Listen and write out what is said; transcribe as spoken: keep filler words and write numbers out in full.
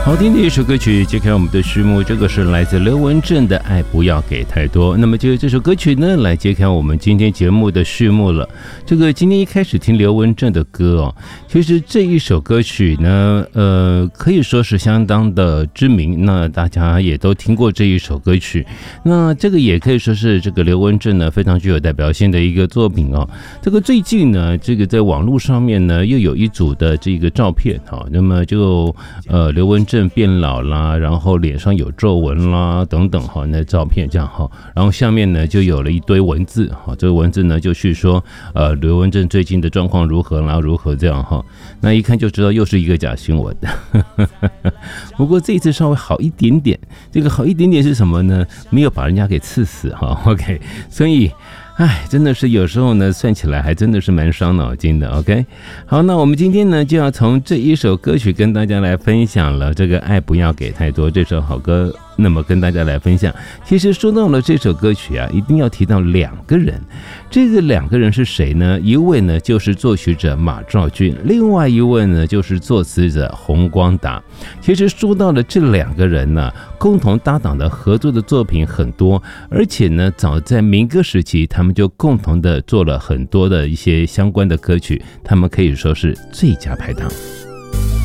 好听的一首歌曲揭开我们的序幕，这个是来自刘文正的《爱不要给太多》。那么就这首歌曲呢，来揭开我们今天节目的序幕了。这个今天一开始听刘文正的歌哦，其实这一首歌曲呢，呃，可以说是相当的知名，那大家也都听过这一首歌曲。那这个也可以说是这个刘文正呢非常具有代表性的一个作品哦。这个最近呢，这个在网络上面呢又有一组的这个照片哈，那么就呃刘文正变老啦，然后脸上有皱纹啦等等哈，那照片这样哈，然后下面呢就有了一堆文字哈，这个文字呢就是说呃刘文正最近的状况如何啦如何这样哈，那一看就知道又是一个假新闻。不过这一次稍微好一点点，这个好一点点是什么呢？没有把人家给刺死哈 ，OK， 所以。哎，真的是有时候呢，算起来还真的是蛮伤脑筋的。OK， 好，那我们今天呢就要从这一首歌曲跟大家来分享了这个《爱不要给太多》这首好歌。那么跟大家来分享，其实说到了这首歌曲啊，一定要提到两个人。这个两个人是谁呢？一位呢就是作曲者马兆骏，另外一位呢就是作词者洪光达。其实说到了这两个人呢，共同搭档的合作的作品很多，而且呢，早在民歌时期，他们就共同的做了很多的一些相关的歌曲，他们可以说是最佳拍档。